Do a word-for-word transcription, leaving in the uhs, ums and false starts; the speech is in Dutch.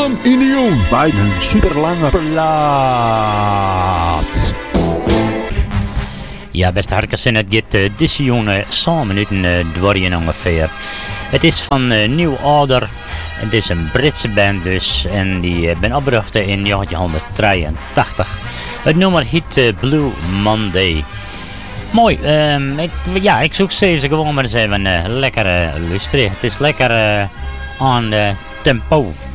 Willem Idioen bij een superlange plaat. Ja, beste harkers, en het gaat uh, deze jongen samen minuten uh, dwarien ongeveer. Het is van uh, New Order. Het is een Britse band dus. En die uh, ben opgericht in negentien drieëntachtig. Het nummer heet uh, Blue Monday. Mooi. Um, ik, ja, ik zoek ze gewoon maar eens even uh, lekker uh, luisteren. Het is lekker uh, aan de tempo.